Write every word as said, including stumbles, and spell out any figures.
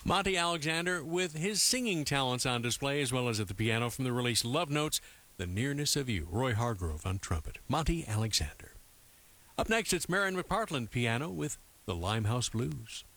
Monty Alexander with his singing talents on display as well as at the piano from the release Love Notes, The Nearness of You. Roy Hargrove on trumpet. Monty Alexander. Up next, it's Marion McPartland piano with the Limehouse Blues.